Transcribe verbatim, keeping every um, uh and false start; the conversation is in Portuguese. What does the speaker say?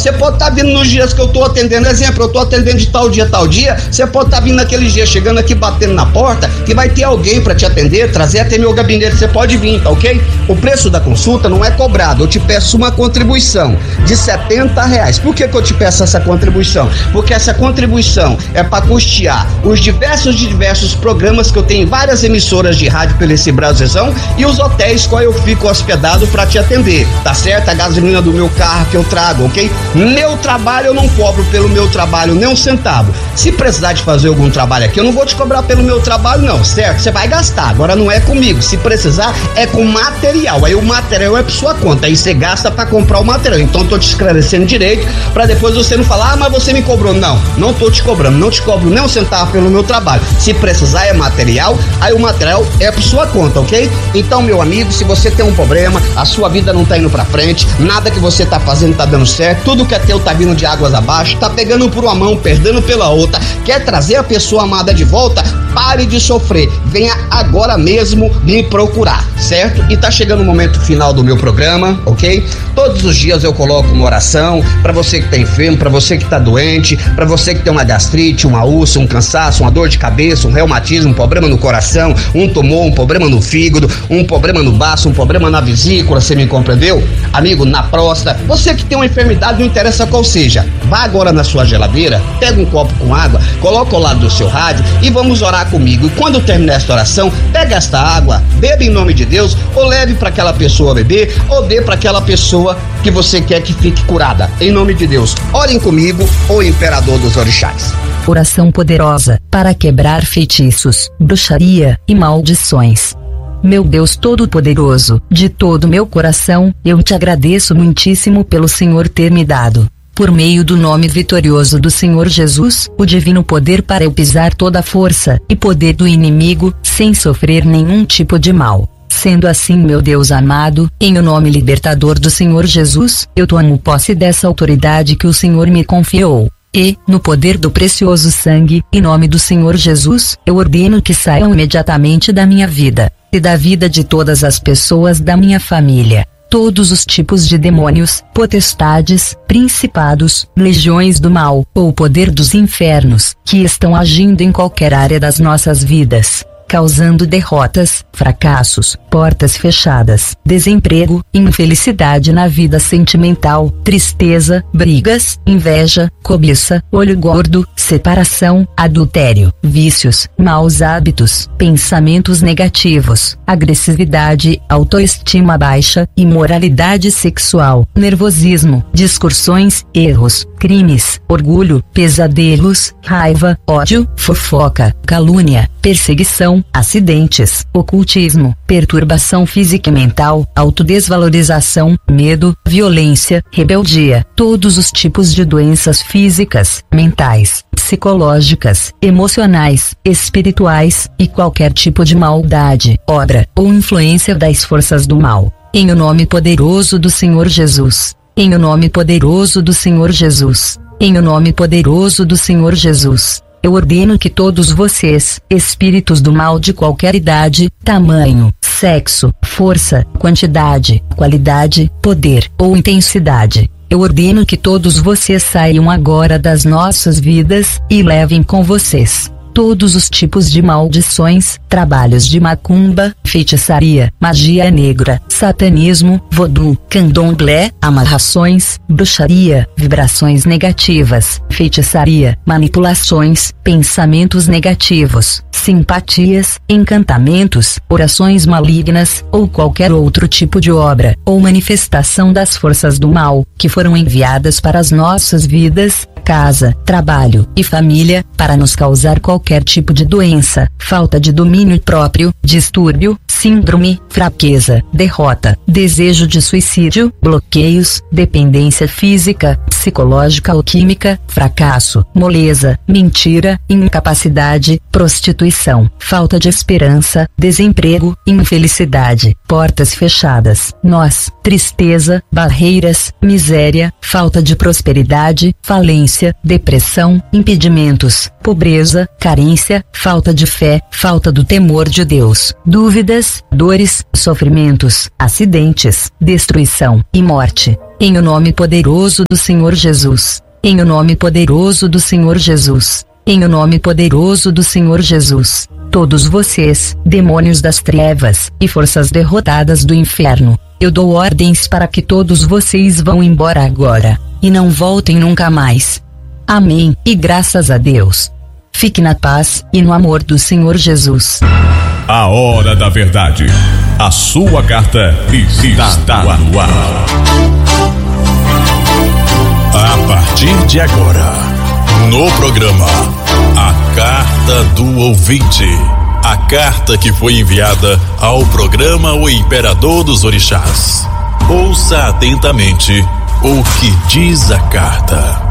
Você pode estar tá vindo nos dias que eu tô atendendo, exemplo, eu tô atendendo de tal dia, tal dia, você pode estar tá vindo naquele dia, chegando aqui, batendo na porta, que vai ter alguém para te atender, trazer até meu gabinete, você pode vir, tá ok? O preço da consulta não é cobrado, eu te peço uma contribuição de setenta reais. Por que que eu te peço essa contribuição? Porque essa contribuição é para custear os diversos diversos programas que eu tenho em várias emissoras de rádio pelo esse Brasilzão e os hotéis qual eu fico hospedado para te atender, tá certo? A gasolina do meu carro que eu trago, ok? Meu trabalho eu não cobro pelo meu trabalho nem um centavo. Se precisar de fazer algum trabalho aqui, eu não vou te cobrar pelo meu trabalho não, certo? Você vai gastar, agora não é comigo. Se precisar, é com material. Aí o material é por sua conta, aí você gasta para comprar o material. Então eu tô te esclarecendo direito para depois você não falar, ah, mas você me cobrou. Não, não tô te cobrando, não te cobro nem um centavo pelo meu trabalho. Se precisar é material, aí o material é por sua conta, ok? Então, meu amigo, se você tem um problema, a sua vida não tá indo pra frente, nada que você tá fazendo tá dando certo, tudo que é teu tá vindo de águas abaixo, tá pegando por uma mão, perdendo pela outra, quer trazer a pessoa amada de volta, pare de sofrer, venha agora mesmo me procurar, certo? E tá chegando o momento final do meu programa, ok? Todos os dias eu coloco uma oração pra você que tá enfermo, pra você que tá doente, pra você que tem uma gastrite, uma úlcera, um cansaço, uma dor de cabeça, um reumatismo, um problema no coração, um tumor, um problema no fígado, um problema no baço, um problema na vesícula, você me compreendeu? Amigo, na próstata, você que tem uma enfermidade, não interessa qual seja, vá agora na sua geladeira, pega um copo com água, coloca ao lado do seu rádio e vamos orar comigo. E quando terminar esta oração, pega esta água, beba em nome de Deus, ou leve para aquela pessoa beber, ou dê para aquela pessoa que você quer que fique curada. Em nome de Deus, orem comigo, o imperador dos orixás. Oração poderosa para quebrar feitiços, bruxaria e maldições. Meu Deus Todo-Poderoso, de todo meu coração, eu te agradeço muitíssimo pelo Senhor ter me dado, por meio do nome vitorioso do Senhor Jesus, o divino poder para eu pisar toda a força e poder do inimigo, sem sofrer nenhum tipo de mal. Sendo assim, meu Deus amado, em o nome libertador do Senhor Jesus, eu tomo posse dessa autoridade que o Senhor me confiou. E, no poder do precioso sangue, em nome do Senhor Jesus, eu ordeno que saiam imediatamente da minha vida, e da vida de todas as pessoas da minha família, todos os tipos de demônios, potestades, principados, legiões do mal, ou poder dos infernos, que estão agindo em qualquer área das nossas vidas, causando derrotas, fracassos, portas fechadas, desemprego, infelicidade na vida sentimental, tristeza, brigas, inveja, cobiça, olho gordo, separação, adultério, vícios, maus hábitos, pensamentos negativos, agressividade, autoestima baixa, imoralidade sexual, nervosismo, discussões, erros, crimes, orgulho, pesadelos, raiva, ódio, fofoca, calúnia, perseguição, acidentes, ocultismo, perturbação física e mental, autodesvalorização, medo, violência, rebeldia, todos os tipos de doenças físicas, mentais, psicológicas, emocionais, espirituais, e qualquer tipo de maldade, obra ou influência das forças do mal. Em o nome poderoso do Senhor Jesus. Em o nome poderoso do Senhor Jesus. Em o nome poderoso do Senhor Jesus. Eu ordeno que todos vocês, espíritos do mal de qualquer idade, tamanho, sexo, força, quantidade, qualidade, poder ou intensidade, eu ordeno que todos vocês saiam agora das nossas vidas, e levem com vocês todos os tipos de maldições, trabalhos de macumba, feitiçaria, magia negra, satanismo, vodu, candomblé, amarrações, bruxaria, vibrações negativas, feitiçaria, manipulações, pensamentos negativos, simpatias, encantamentos, orações malignas, ou qualquer outro tipo de obra, ou manifestação das forças do mal, que foram enviadas para as nossas vidas, casa, trabalho e família, para nos causar qualquer tipo de doença, falta de domínio próprio, distúrbio, síndrome, fraqueza, derrota, desejo de suicídio, bloqueios, dependência física, psicológica ou química, fracasso, moleza, mentira, incapacidade, prostituição, falta de esperança, desemprego, infelicidade, portas fechadas, nós, tristeza, barreiras, miséria, falta de prosperidade, falência, depressão, impedimentos, pobreza, carência, falta de fé, falta do temor de Deus, dúvidas, dores, sofrimentos, acidentes, destruição e morte. Em o nome poderoso do Senhor Jesus. Em o nome poderoso do Senhor Jesus. Em o nome poderoso do Senhor Jesus. Todos vocês, demônios das trevas, e forças derrotadas do inferno, eu dou ordens para que todos vocês vão embora agora, e não voltem nunca mais. Amém, e graças a Deus. Fique na paz, e no amor do Senhor Jesus. A hora da verdade. A sua carta está no ar. A partir de agora, no programa A Carta do Ouvinte. A carta que foi enviada ao programa O Imperador dos Orixás. Ouça atentamente o que diz a carta.